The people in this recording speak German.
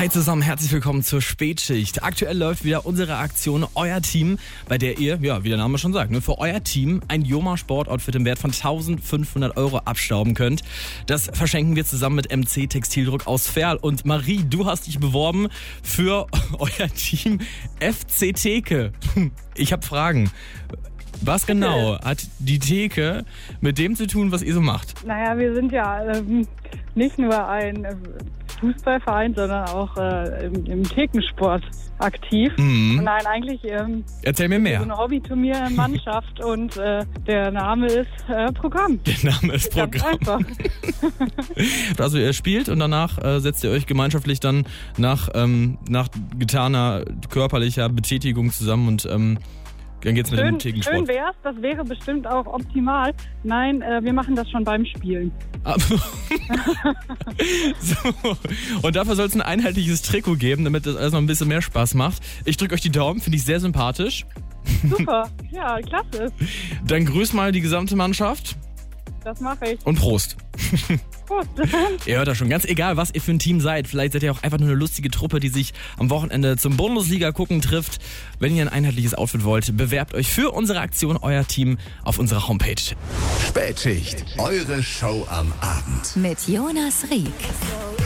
Hi zusammen, herzlich willkommen zur Spätschicht. Aktuell läuft wieder unsere Aktion Euer Team, bei der ihr, ja, wie der Name schon sagt, für euer Team ein Joma Sportoutfit im Wert von 1.500 € abstauben könnt. Das verschenken wir zusammen mit MC Textildruck aus Verl. Und Marie, du hast dich beworben für euer Team FC Theke. Ich habe Fragen. Was genau hat die Theke mit dem zu tun, was ihr so macht? Naja, wir sind ja nicht nur ein Fußballverein, sondern auch im Thekensport aktiv. Mhm. Und nein, eigentlich Erzähl mir mehr. so eine Hobbyturniermannschaft und der Name ist Programm. Der Name ist Ganz Programm. einfach. Also ihr spielt und danach setzt ihr euch gemeinschaftlich dann nach getaner körperlicher Betätigung zusammen und dann geht's mit dem Thekensport. Schön wär's, das wäre bestimmt auch optimal. Nein, wir machen das schon beim Spielen. So. Und dafür soll es ein einheitliches Trikot geben, damit das alles noch ein bisschen mehr Spaß macht. Ich drücke euch die Daumen, finde ich sehr sympathisch. Super, ja, klasse. Dann grüß mal die gesamte Mannschaft Das mache ich. und Prost. Gut. Ihr hört das schon, ganz egal, was ihr für ein Team seid. Vielleicht seid ihr auch einfach nur eine lustige Truppe, die sich am Wochenende zum Bundesliga-Gucken trifft. Wenn ihr ein einheitliches Outfit wollt, bewerbt euch für unsere Aktion Euer Team auf unserer Homepage. Spätschicht, eure Show am Abend. Mit Jonas Rieck.